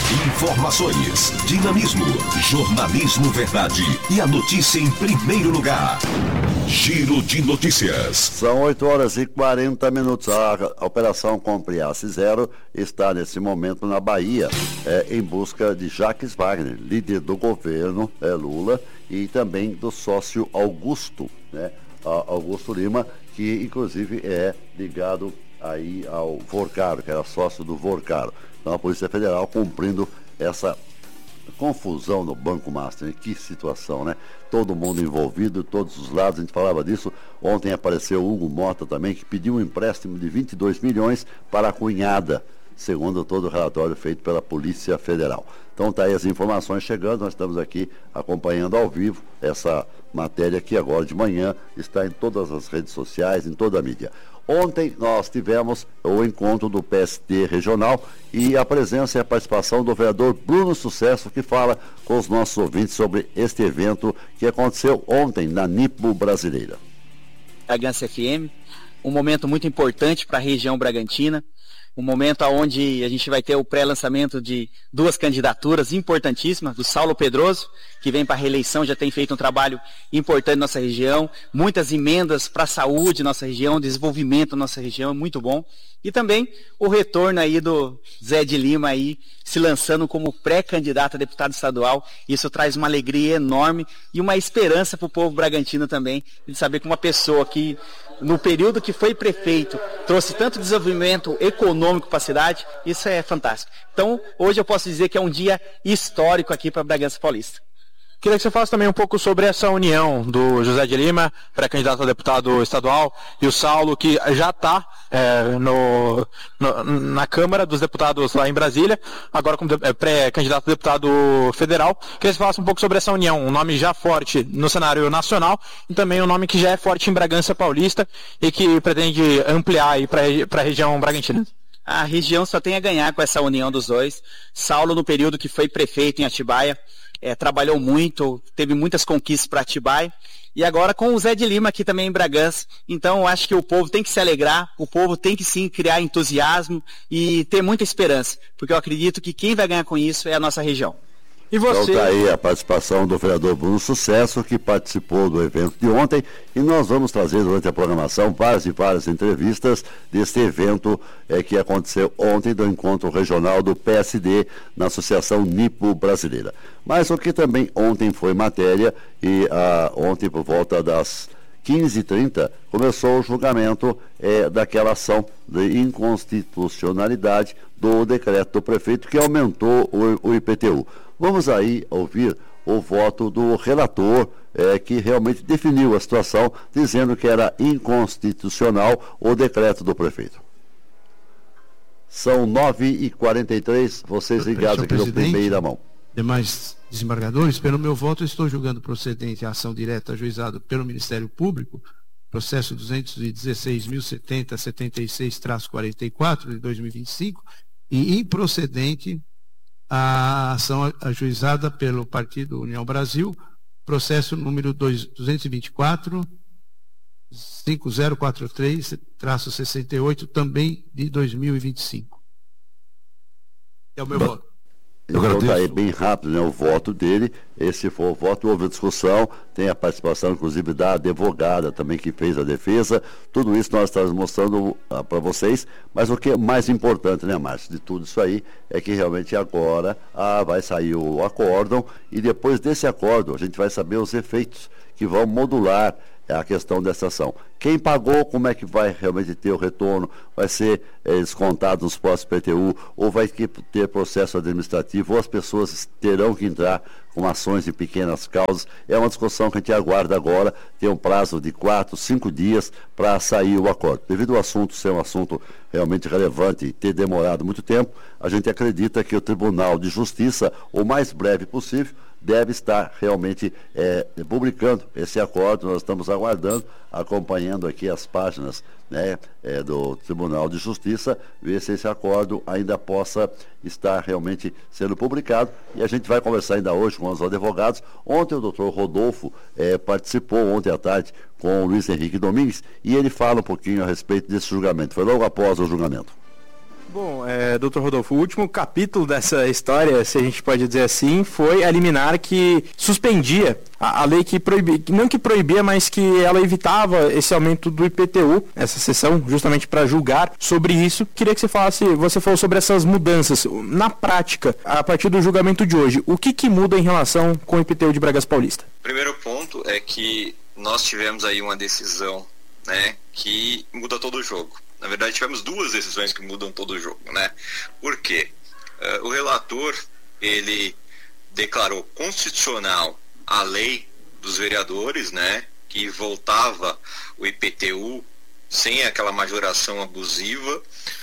Informações, dinamismo, jornalismo verdade e a notícia em primeiro lugar. Giro de Notícias. São 8h40. A Operação Compreasse Zero está nesse momento na Bahia, em busca de Jacques Wagner, líder do governo Lula, e também do sócio Augusto, né? Augusto Lima, que inclusive é ligado aí ao Vorcaro, que era sócio do Vorcaro. Então a Polícia Federal cumprindo essa confusão no Banco Master. Que situação, né? Todo mundo envolvido, todos os lados, a gente falava disso. Ontem apareceu o Hugo Mota também, que pediu um empréstimo de 22 milhões para a cunhada, segundo todo o relatório feito pela Polícia Federal. Então tá aí as informações chegando, nós estamos aqui acompanhando ao vivo essa matéria que agora de manhã está em todas as redes sociais, em toda a mídia. Ontem nós tivemos o encontro do PSD regional e a presença e a participação do vereador Bruno Sucesso, que fala com os nossos ouvintes sobre este evento que aconteceu ontem na NIPO Brasileira. Bragança FM, um momento muito importante para a região Bragantina, um momento onde a gente vai ter o pré-lançamento de duas candidaturas importantíssimas, do Saulo Pedroso, que vem para a reeleição, já tem feito um trabalho importante na nossa região, muitas emendas para a saúde na nossa região, desenvolvimento na nossa região, muito bom. E também o retorno aí do Zé de Lima aí, se lançando como pré-candidato a deputado estadual. Isso traz uma alegria enorme e uma esperança para o povo bragantino também, de saber que uma pessoa que, no período que foi prefeito, trouxe tanto desenvolvimento econômico para a cidade, isso é fantástico. Então, hoje eu posso dizer que é um dia histórico aqui para Bragança Paulista. Queria que você falasse também um pouco sobre essa união do José de Lima, pré-candidato a deputado estadual, e o Saulo, que já está na Câmara dos Deputados lá em Brasília, agora como pré-candidato a deputado federal. Queria que você falasse um pouco sobre essa união, um nome já forte no cenário nacional e também um nome que já é forte em Bragança Paulista e que pretende ampliar aí para a região bragantina. A região só tem a ganhar com essa união dos dois. Saulo, no período que foi prefeito em Atibaia, trabalhou muito, teve muitas conquistas para Atibaia, e agora com o Zé de Lima aqui também em Bragança. Então eu acho que o povo tem que se alegrar, o povo tem que sim criar entusiasmo e ter muita esperança, porque eu acredito que quem vai ganhar com isso é a nossa região. E você? Então está aí a participação do vereador Bruno Sucesso, que participou do evento de ontem, e nós vamos trazer durante a programação várias entrevistas desse evento que aconteceu ontem, do encontro regional do PSD na Associação NIPO Brasileira. Mas o que também ontem foi matéria, e ontem por volta das 15h30 começou o julgamento daquela ação de inconstitucionalidade do decreto do prefeito que aumentou o IPTU. Vamos aí ouvir o voto do relator, que realmente definiu a situação, dizendo que era inconstitucional o decreto do prefeito. São 9h43, vocês ligados aqui no primeira mão. Demais desembargadores, pelo meu voto, eu estou julgando procedente a ação direta ajuizada pelo Ministério Público, processo 216.070.76-44 de 2025, e improcedente a ação ajuizada pelo Partido União Brasil, processo número 222.5043-68, também de 2025. É o meu voto. Então está aí bem rápido, né, o voto dele. Esse foi o voto, houve discussão, tem a participação inclusive da advogada também que fez a defesa. Tudo isso nós estamos mostrando para vocês, mas o que é mais importante, né, Márcio, de tudo isso aí é que realmente agora vai sair o acórdão, e depois desse acórdão a gente vai saber os efeitos que vão modular a questão dessa ação. Quem pagou, como é que vai realmente ter o retorno? Vai ser descontado nos próximos PTU, ou vai ter processo administrativo, ou as pessoas terão que entrar com ações de pequenas causas? É uma discussão que a gente aguarda agora, tem um prazo de 4, 5 dias para sair o acordo. Devido ao assunto ser um assunto realmente relevante e ter demorado muito tempo, a gente acredita que o Tribunal de Justiça, o mais breve possível, deve estar realmente publicando esse acordo. Nós estamos aguardando, acompanhando aqui as páginas, né, do Tribunal de Justiça, ver se esse acordo ainda possa estar realmente sendo publicado, e a gente vai conversar ainda hoje com os advogados. Ontem o doutor Rodolfo participou, ontem à tarde, com o Luiz Henrique Domingues, e ele fala um pouquinho a respeito desse julgamento. Foi logo após o julgamento. Bom, Dr. Rodolfo, o último capítulo dessa história, se a gente pode dizer assim, foi a liminar que suspendia a lei que proibia, não que proibia, mas que ela evitava esse aumento do IPTU, essa sessão, justamente para julgar sobre isso. Queria que você falou sobre essas mudanças. Na prática, a partir do julgamento de hoje, o que muda em relação com o IPTU de Bragança Paulista? Primeiro ponto é que nós tivemos aí uma decisão, né, que muda todo o jogo. Na verdade, tivemos duas decisões que mudam todo o jogo, né? Por quê? O relator, ele declarou constitucional a lei dos vereadores, né? Que voltava o IPTU sem aquela majoração abusiva,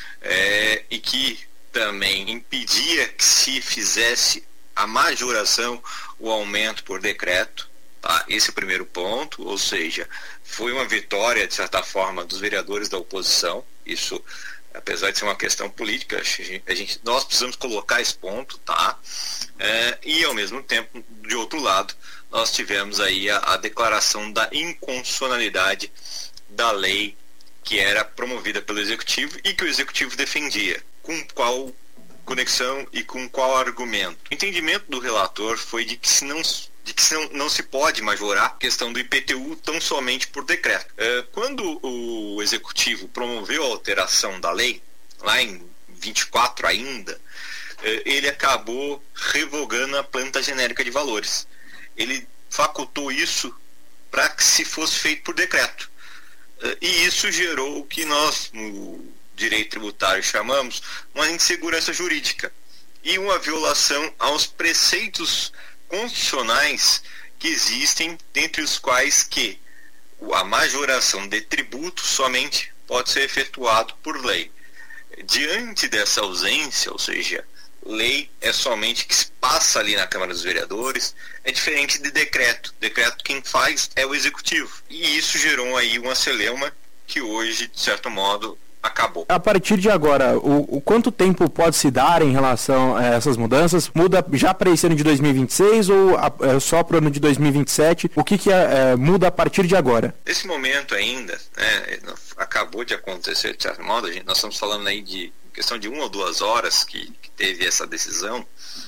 e que também impedia que se fizesse a majoração, o aumento por decreto. Tá? Esse é o primeiro ponto, ou seja, foi uma vitória, de certa forma, dos vereadores da oposição. Isso, apesar de ser uma questão política, nós precisamos colocar esse ponto, tá? E, ao mesmo tempo, de outro lado, nós tivemos aí a declaração da inconstitucionalidade da lei que era promovida pelo Executivo e que o Executivo defendia. Com qual conexão e com qual argumento? O entendimento do relator foi de que não se pode majorar a questão do IPTU tão somente por decreto. Quando o Executivo promoveu a alteração da lei, lá em 24 ainda, ele acabou revogando a planta genérica de valores. Ele facultou isso para que se fosse feito por decreto. E isso gerou o que nós, no direito tributário, chamamos uma insegurança jurídica e uma violação aos preceitos constitucionais que existem, dentre os quais que a majoração de tributo somente pode ser efetuado por lei. Diante dessa ausência, ou seja, lei é somente que se passa ali na Câmara dos Vereadores, é diferente de decreto. Decreto quem faz é o Executivo. E isso gerou aí uma celeuma que hoje, de certo modo, acabou. A partir de agora, o quanto tempo pode se dar em relação a essas mudanças? Muda já para esse ano de 2026 ou só para o ano de 2027? O que muda a partir de agora? Nesse momento ainda, né, acabou de acontecer, de certo modo, nós estamos falando aí de questão de 1 ou 2 horas que teve essa decisão.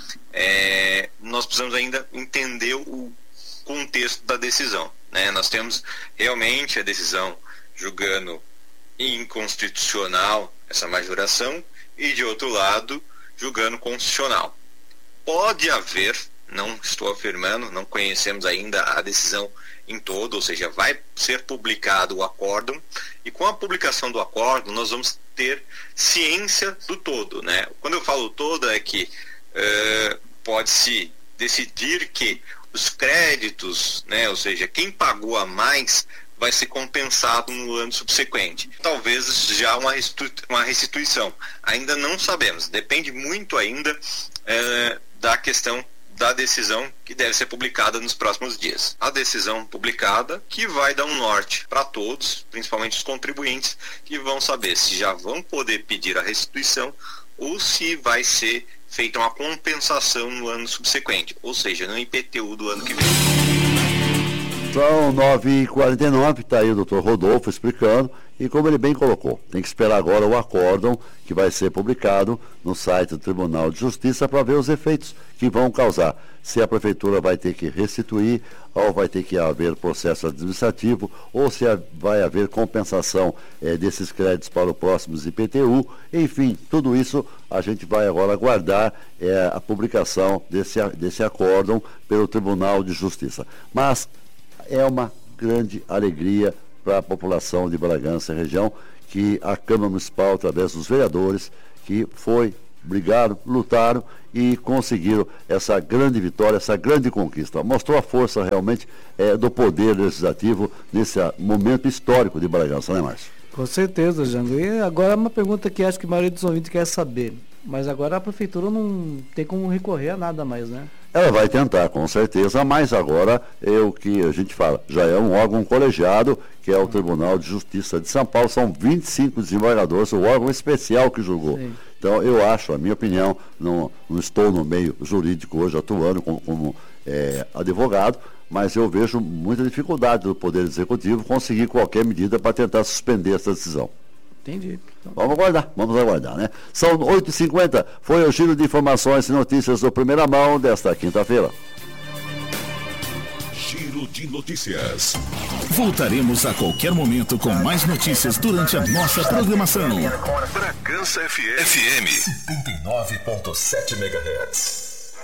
Nós precisamos ainda entender o contexto da decisão, né? Nós temos realmente a decisão julgando inconstitucional essa majoração e, de outro lado, julgando constitucional. Pode haver, não estou afirmando, não conhecemos ainda a decisão em todo, ou seja, vai ser publicado o acórdão, e com a publicação do acórdão nós vamos ter ciência do todo, né? Quando eu falo todo é que pode-se decidir que os créditos, né, ou seja, quem pagou a mais vai ser compensado no ano subsequente. Talvez já uma restituição. Ainda não sabemos. Depende muito ainda da questão da decisão que deve ser publicada nos próximos dias. A decisão publicada que vai dar um norte para todos, principalmente os contribuintes, que vão saber se já vão poder pedir a restituição ou se vai ser feita uma compensação no ano subsequente, ou seja, no IPTU do ano que vem. São 9h49, está aí o doutor Rodolfo explicando, e como ele bem colocou, tem que esperar agora o acórdão que vai ser publicado no site do Tribunal de Justiça para ver os efeitos que vão causar. Se a Prefeitura vai ter que restituir, ou vai ter que haver processo administrativo, ou se vai haver compensação desses créditos para os próximos IPTU, enfim, tudo isso a gente vai agora aguardar a publicação desse acórdão pelo Tribunal de Justiça. Mas é uma grande alegria para a população de Bragança região que a Câmara Municipal, através dos vereadores, que brigaram, lutaram e conseguiram essa grande vitória, essa grande conquista. Mostrou a força realmente do poder legislativo nesse momento histórico de Bragança, né, Márcio? Com certeza, Jango. E agora uma pergunta que acho que a maioria dos ouvintes quer saber. Mas agora a Prefeitura não tem como recorrer a nada mais, né? Ela vai tentar, com certeza, mas agora é o que a gente fala, já é um órgão colegiado, que é o Tribunal de Justiça de São Paulo, são 25 desembargadores, o órgão especial que julgou. Sim. Então, eu acho, a minha opinião, não estou no meio jurídico hoje atuando como advogado, mas eu vejo muita dificuldade do Poder Executivo conseguir qualquer medida para tentar suspender essa decisão. Entendi. Então... Vamos aguardar, né? São 8h50, foi o giro de informações e notícias do Primeira Mão desta quinta-feira. Giro de notícias. Voltaremos a qualquer momento com mais notícias durante a nossa programação. Bragança FM 79.7 MHz.